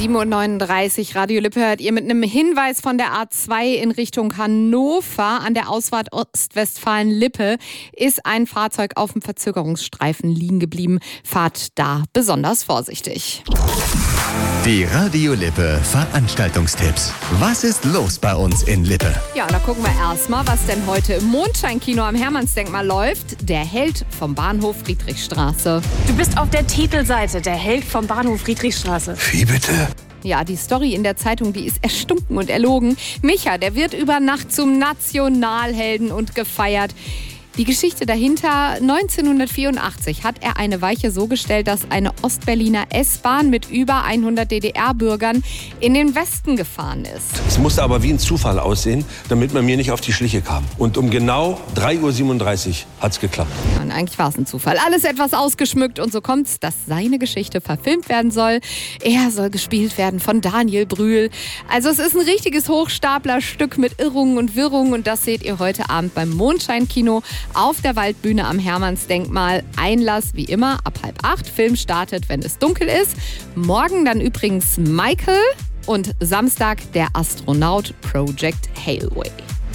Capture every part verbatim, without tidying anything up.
sieben Uhr neununddreißig, Radio Lippe hört ihr mit einem Hinweis von der A zwei in Richtung Hannover. An der Ausfahrt Ostwestfalen-Lippe ist ein Fahrzeug auf dem Verzögerungsstreifen liegen geblieben. Fahrt da besonders vorsichtig. Die Radio Lippe Veranstaltungstipps. Was ist los bei uns in Lippe? Ja, da gucken wir erstmal, was denn heute im Mondscheinkino am Hermannsdenkmal läuft. Der Held vom Bahnhof Friedrichstraße. Du bist auf der Titelseite, der Held vom Bahnhof Friedrichstraße. Wie bitte? Ja, die Story in der Zeitung, die ist erstunken und erlogen. Micha, der wird über Nacht zum Nationalhelden und gefeiert. Die Geschichte dahinter: neunzehnhundertvierundachtzig hat er eine Weiche so gestellt, dass eine Ostberliner S-Bahn mit über hundert D D R-Bürgern in den Westen gefahren ist. Es musste aber wie ein Zufall aussehen, damit man mir nicht auf die Schliche kam. Und um genau drei Uhr siebenunddreißig hat es geklappt. Ja, und eigentlich war es ein Zufall. Alles etwas ausgeschmückt und so kommt's, dass seine Geschichte verfilmt werden soll. Er soll gespielt werden von Daniel Brühl. Also es ist ein richtiges Hochstaplerstück mit Irrungen und Wirrungen und das seht ihr heute Abend beim Mondscheinkino auf der Waldbühne am Hermannsdenkmal. Einlass wie immer ab halb acht. Film startet, wenn es dunkel ist. Morgen dann übrigens Michael und Samstag der Astronaut Project Hailway.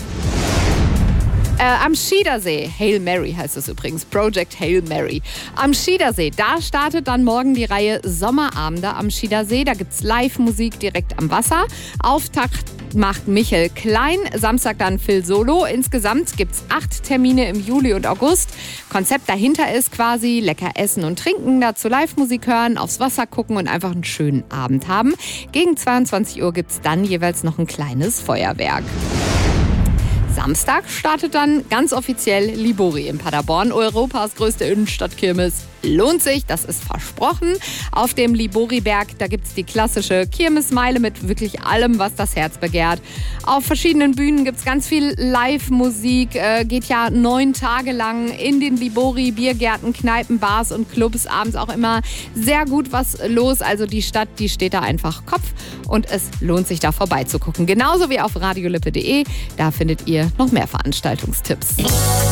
Äh, am Schiedersee, Hail Mary heißt es übrigens, Project Hail Mary. Am Schiedersee, da startet dann morgen die Reihe Sommerabende am Schiedersee. Da gibt's Live-Musik direkt am Wasser. Auftakt macht Michael Klein, Samstag dann Phil Solo. Insgesamt gibt's acht Termine im Juli und August. Konzept dahinter ist quasi lecker essen und trinken, dazu Live-Musik hören, aufs Wasser gucken und einfach einen schönen Abend haben. Gegen zweiundzwanzig Uhr gibt's dann jeweils noch ein kleines Feuerwerk. Samstag startet dann ganz offiziell Libori in Paderborn, Europas größte Innenstadtkirmes. Lohnt sich, das ist versprochen. Auf dem Liboriberg, da gibt es die klassische Kirmesmeile mit wirklich allem, was das Herz begehrt. Auf verschiedenen Bühnen gibt es ganz viel Live-Musik. Äh, geht ja neun Tage lang in den Libori, Biergärten, Kneipen, Bars und Clubs. Abends auch immer sehr gut was los. Also die Stadt, die steht da einfach Kopf. Und es lohnt sich, da vorbeizugucken. Genauso wie auf radiolippe punkt de. Da findet ihr noch mehr Veranstaltungstipps.